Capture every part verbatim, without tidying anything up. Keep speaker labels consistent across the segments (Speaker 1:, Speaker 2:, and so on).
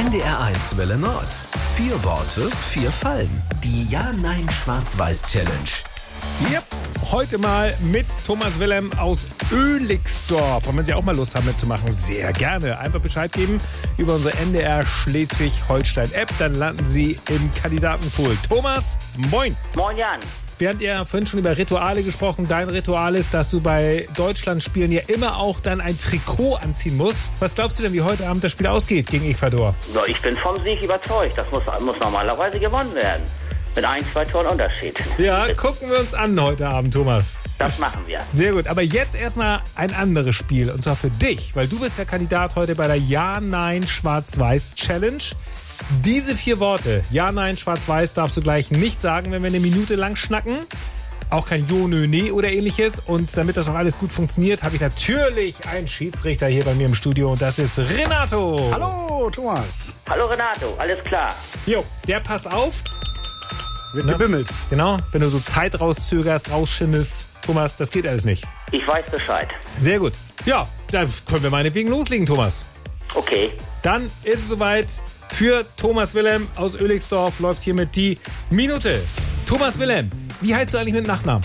Speaker 1: N D R eins Welle Nord. Vier Worte, vier Fallen. Die Ja-Nein-Schwarz-Weiß-Challenge.
Speaker 2: Yep. Heute mal mit Thomas Wilhelm aus Oelixdorf. Und wenn Sie auch mal Lust haben mitzumachen, sehr gerne. Einfach Bescheid geben über unsere N D R Schleswig-Holstein-App. Dann landen Sie im Kandidatenpool. Thomas, moin.
Speaker 3: Moin, Jan.
Speaker 2: Wir hatten ja vorhin schon über Rituale gesprochen. Dein Ritual ist, dass du bei Deutschlandspielen ja immer auch dann ein Trikot anziehen musst. Was glaubst du denn, wie heute Abend das Spiel ausgeht gegen Ecuador?
Speaker 3: Ja, ich bin vom Sieg überzeugt. Das muss, muss normalerweise gewonnen werden. Mit ein, zwei Toren Unterschied.
Speaker 2: Ja, gucken wir uns an heute Abend, Thomas.
Speaker 3: Das machen wir.
Speaker 2: Sehr gut, aber jetzt erstmal ein anderes Spiel. Und zwar für dich, weil du bist der Kandidat heute bei der Ja-Nein-Schwarz-Weiß-Challenge. Diese vier Worte, Ja, Nein, Schwarz-Weiß, darfst du gleich nicht sagen, wenn wir eine Minute lang schnacken. Auch kein Jo, Nö, Nee oder ähnliches. Und damit das auch alles gut funktioniert, habe ich natürlich einen Schiedsrichter hier bei mir im Studio. Und das ist Renato.
Speaker 4: Hallo, Thomas.
Speaker 3: Hallo, Renato. Alles klar.
Speaker 2: Jo, der passt auf.
Speaker 4: Wird gebimmelt.
Speaker 2: Genau, wenn du so Zeit rauszögerst, rausschindest. Thomas, das geht alles nicht.
Speaker 3: Ich weiß Bescheid.
Speaker 2: Sehr gut. Ja, dann können wir meinetwegen loslegen, Thomas.
Speaker 3: Okay.
Speaker 2: Dann ist es soweit. Für Thomas Wilhelm aus Oelixdorf läuft hiermit die Minute. Thomas Wilhelm, wie heißt du eigentlich mit Nachnamen?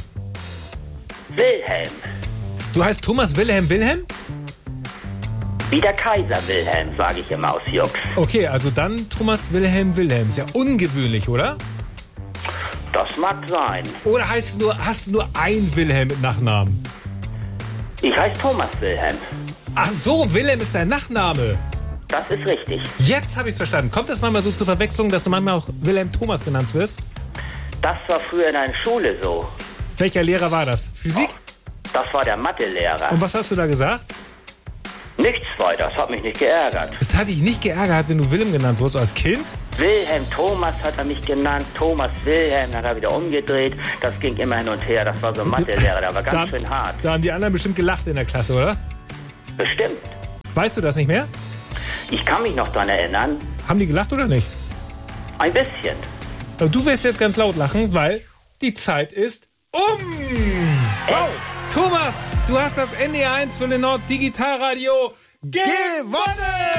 Speaker 3: Wilhelm.
Speaker 2: Du heißt Thomas Wilhelm Wilhelm?
Speaker 3: Wie der Kaiser Wilhelm, sage ich immer aus Jux.
Speaker 2: Okay, also dann Thomas Wilhelm Wilhelm. Ist ja ungewöhnlich, oder?
Speaker 3: Das mag sein.
Speaker 2: Oder heißt du nur, hast du nur ein Wilhelm mit Nachnamen?
Speaker 3: Ich heiße Thomas Wilhelm.
Speaker 2: Ach so, Wilhelm ist dein Nachname.
Speaker 3: Das ist richtig.
Speaker 2: Jetzt habe ich es verstanden. Kommt das manchmal so zur Verwechslung, dass du manchmal auch Wilhelm Thomas genannt wirst?
Speaker 3: Das war früher in einer Schule so.
Speaker 2: Welcher Lehrer war das? Physik?
Speaker 3: Das war der Mathelehrer.
Speaker 2: Und was hast du da gesagt?
Speaker 3: Nichts weiter. Das hat mich nicht geärgert.
Speaker 2: Das hat dich nicht geärgert, wenn du Wilhelm genannt wurdest als Kind?
Speaker 3: Wilhelm Thomas hat er mich genannt. Thomas Wilhelm, dann hat er wieder umgedreht. Das ging immer hin und her. Das war so ein Mathelehrer, der war ganz
Speaker 2: da,
Speaker 3: schön hart.
Speaker 2: Da haben die anderen bestimmt gelacht in der Klasse, oder?
Speaker 3: Bestimmt.
Speaker 2: Weißt du das nicht mehr?
Speaker 3: Ich kann mich noch daran erinnern.
Speaker 2: Haben die gelacht oder nicht?
Speaker 3: Ein bisschen.
Speaker 2: Aber du wirst jetzt ganz laut lachen, weil die Zeit ist um.
Speaker 3: Wow.
Speaker 2: Thomas, du hast das N D R eins Welle Nord Digitalradio gewonnen!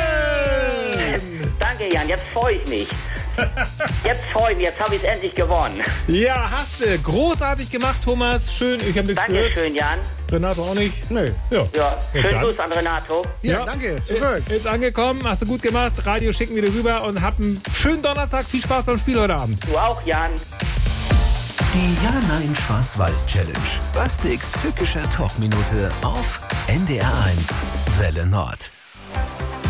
Speaker 3: Danke, Jan. Jetzt freue ich mich. Jetzt freue ich mich. Jetzt habe ich es endlich gewonnen.
Speaker 2: Ja, hast du. Großartig gemacht, Thomas. Schön. Ich habe nichts gehört.
Speaker 3: Dankeschön, Jan.
Speaker 2: Renato auch nicht?
Speaker 4: Nö.
Speaker 2: Ja.
Speaker 3: Ja, schönen
Speaker 2: dann.
Speaker 3: Gruß an Renato.
Speaker 4: Ja,
Speaker 2: Ja.
Speaker 4: danke. Zurück.
Speaker 2: Ist, ist angekommen. Hast du gut gemacht. Radio schicken wir dir rüber und hab einen schönen Donnerstag. Viel Spaß beim Spiel heute Abend.
Speaker 3: Du auch, Jan.
Speaker 1: Die Ja-Nein-Schwarz-Weiß-Challenge. Bastiks tückische Talkminute auf N D R eins Welle Nord.